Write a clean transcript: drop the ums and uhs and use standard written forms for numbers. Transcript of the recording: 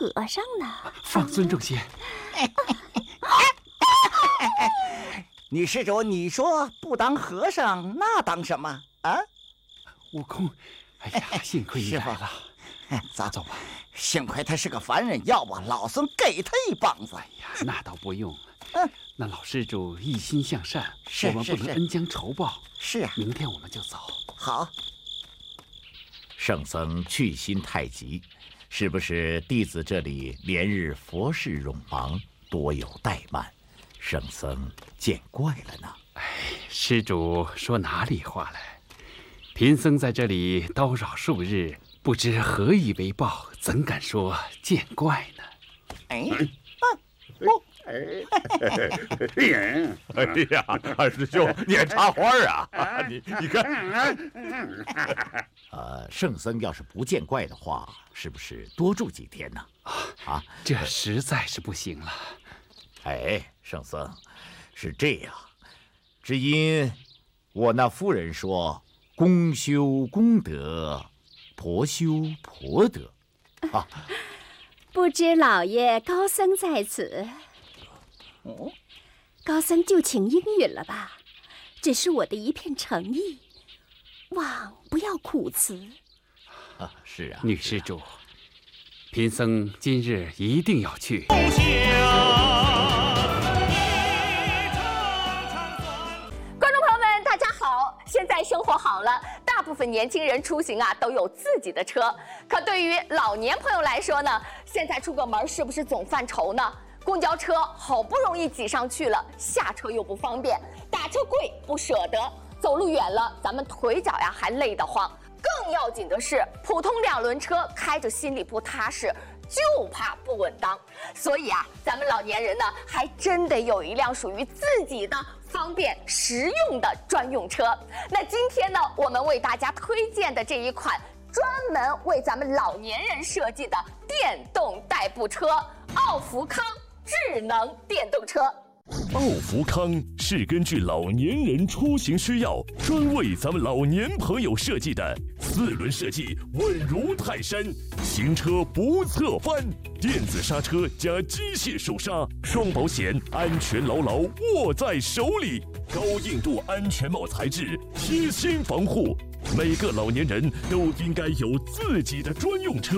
额上呢。 放尊重些。 女施主，你说不当和尚，那当什么啊？ 悟空，哎呀，幸亏你来了。 走走吧。 幸亏他是个凡人，要不老孙给他一棒子。 哎呀，那倒不用。那老施主一心向善，我们不能恩将仇报。 是啊， 明天我们就走。 好。 圣僧去心太急，是不是弟子这里连日佛事冗忙，多有怠慢，圣僧见怪了呢？ 哎，施主说哪里话来？贫僧在这里叨扰数日，不知何以为报，怎敢说见怪呢？ 哎呀，二师兄，你还插花啊？你看，圣僧要是不见怪的话，是不是多住几天呢？啊， 这实在是不行了。 哎，圣僧，是这样，只因我那夫人说，公修公德，婆修婆德，啊， 不知老爷高僧在此。高僧就请应允了吧，只是我的一片诚意，望不要苦辞。 是啊， 女施主，贫僧今日一定要去。 观众朋友们，大家好！现在生活好了，大部分年轻人出行都有自己的车，可对于老年朋友来说呢，现在出个门是不是总犯愁呢？公交车好不容易挤上去了，下车又不方便，打车贵不舍得，走路远了咱们腿脚还累得慌。更要紧的是，普通2轮车开着心里不踏实，就怕不稳当。所以咱们老年人呢，还真得有一辆属于自己的方便实用的专用车。那今天呢，我们为大家推荐的这一款专门为咱们老年人设计的电动代步车——奥福康智能电动车。 奥福康是根据老年人出行需要，专为咱们老年朋友设计的4轮设计，稳如泰山，行车不侧翻，电子刹车加机械手刹，双保险，安全牢牢握在手里，高硬度安全帽材质，贴心防护。每个老年人都应该有自己的专用车。